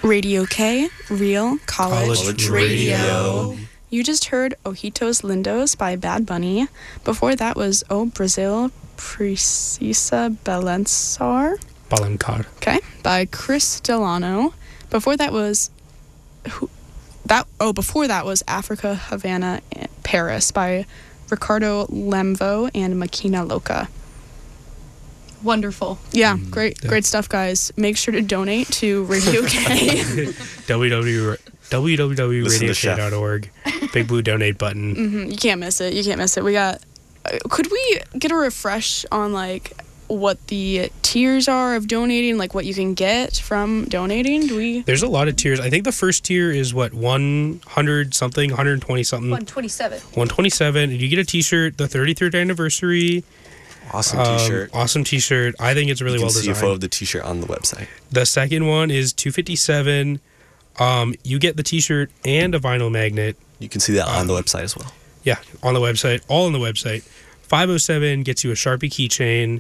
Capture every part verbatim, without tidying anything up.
Radio K, Real College, College Radio. Radio. You just heard Ojitos Lindos by Bad Bunny. Before that was Oh Brazil, Precisa Balançar. Balancar. Okay, by Chris Delano. Before that was who, that. Oh, before that was Africa, Havana, Paris by Ricardo Lemvo and Makina Loca. Wonderful. Yeah, Mm, great, yeah. great stuff, guys. Make sure to donate to Radio K. w w w dot Listen radio to k dot org. Big blue donate button. hmm You can't miss it. You can't miss it. We got. Uh, could we get a refresh on like what the tiers are of donating, like what you can get from donating? Do we? There's a lot of tiers. I think the first tier is what, one hundred something, one hundred twenty something. one twenty-seven. one twenty-seven. And you get a t-shirt, the thirty-third anniversary. Awesome um, t-shirt. Awesome t-shirt. I think it's really you can well see a designed. photo of the t-shirt on the website. The second one is two fifty-seven. Um, you get the t-shirt and a vinyl magnet. You can see that on Um, the website as well. Yeah, on the website, all on the website. five oh seven gets you a Sharpie keychain,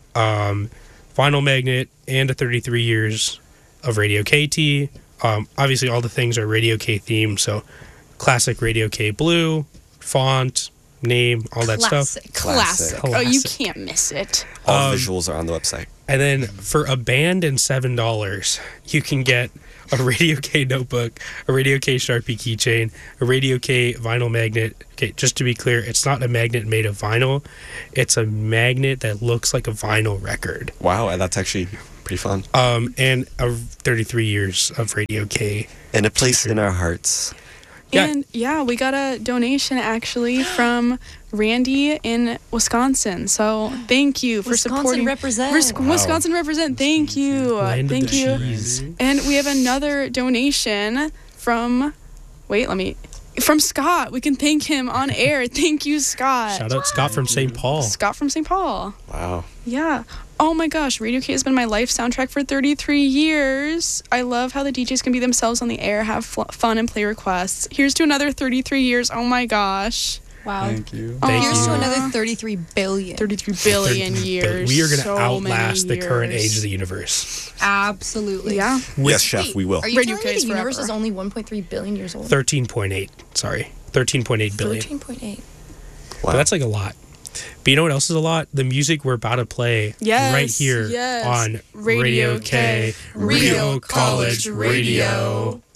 um, vinyl magnet, and a thirty-three years of Radio K T. Um, obviously, all the things are Radio K themed, so classic Radio K blue, font, name, all that stuff. Classic. Classic. Classic. Oh, you Classic. can't miss it. All um, the visuals are on the website. And then for a band and seven dollars, you can get a Radio K notebook, a Radio K Sharpie keychain, a Radio K vinyl magnet. Okay, just to be clear, it's not a magnet made of vinyl. It's a magnet that looks like a vinyl record. Wow, and that's actually pretty fun. Um, and a thirty-three years of Radio K. And a place T-shirt. in our hearts. Yeah. And yeah, we got a donation actually from Randy in Wisconsin. So thank you for Wisconsin supporting. represent. Wis- Wow. Wisconsin represent. Thank you. Land of Thank the you. cheese. And we have another donation from. Wait, let me. From Scott. We can thank him on air. Thank you, Scott. Shout out Scott from Saint Paul. Scott from Saint Paul. Wow. Yeah. Oh my gosh, Radio K has been my life soundtrack for thirty-three years. I love how the D Js can be themselves on the air, have fl- fun, and play requests. Here's to another thirty-three years. Oh my gosh. Wow. you. Thank Here's you. to another thirty-three billion. thirty-three billion years. We are going to So outlast the many current years. age of the universe. Absolutely. Yeah. Yes, chef, Wait, we will. Are you Radio telling K me is the universe forever. is only one point three billion years old? thirteen point eight. Sorry. thirteen point eight billion. thirteen point eight. Wow. But that's like a lot. But you know what else is a lot? The music we're about to play Yes, right here yes. on Radio Radio K, K, Real Real College College Radio. Radio.